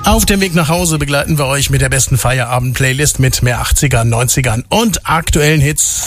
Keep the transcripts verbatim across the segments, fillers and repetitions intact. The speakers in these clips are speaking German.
Auf dem Weg nach Hause begleiten wir euch mit der besten Feierabend-Playlist mit mehr achtzigern, neunzigern und aktuellen Hits.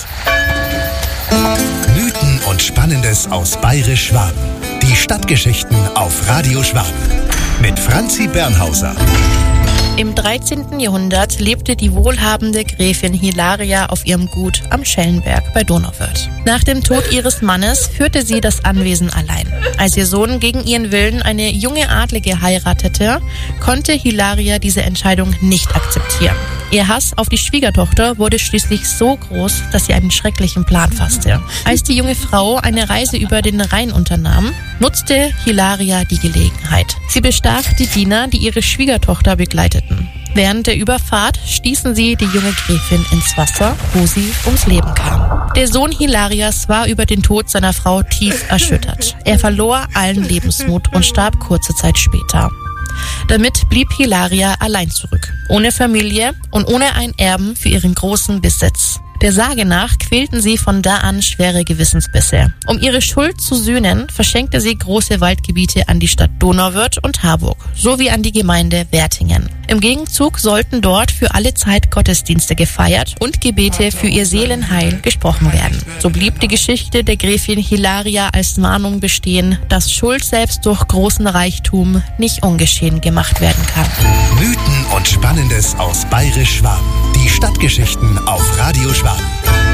Mythen und Spannendes aus Bayerisch-Schwaben. Die Stadtgeschichten auf Radio Schwaben. Mit Franzi Bernhauser. Im dreizehnten Jahrhundert lebte die wohlhabende Gräfin Hilaria auf ihrem Gut am Schellenberg bei Donauwörth. Nach dem Tod ihres Mannes führte sie das Anwesen allein. Als ihr Sohn gegen ihren Willen eine junge Adlige heiratete, konnte Hilaria diese Entscheidung nicht akzeptieren. Ihr Hass auf die Schwiegertochter wurde schließlich so groß, dass sie einen schrecklichen Plan fasste. Als die junge Frau eine Reise über den Rhein unternahm, nutzte Hilaria die Gelegenheit. Sie bestach die Diener, die ihre Schwiegertochter begleiteten. Während der Überfahrt stießen sie die junge Gräfin ins Wasser, wo sie ums Leben kam. Der Sohn Hilarias war über den Tod seiner Frau tief erschüttert. Er verlor allen Lebensmut und starb kurze Zeit später. Damit blieb Hilaria allein zurück, ohne Familie und ohne ein Erben für ihren großen Besitz. Der Sage nach quälten sie von da an schwere Gewissensbisse. Um ihre Schuld zu sühnen, verschenkte sie große Waldgebiete an die Stadt Donauwörth und Harburg, sowie an die Gemeinde Wertingen. Im Gegenzug sollten dort für alle Zeit Gottesdienste gefeiert und Gebete für ihr Seelenheil gesprochen werden. So blieb die Geschichte der Gräfin Hilaria als Mahnung bestehen, dass Schuld selbst durch großen Reichtum nicht ungeschehen gemacht werden kann. Mythen und Spannendes aus Bayerisch-Schwaben. Die Stadtgeschichten auf Radio Schwaben.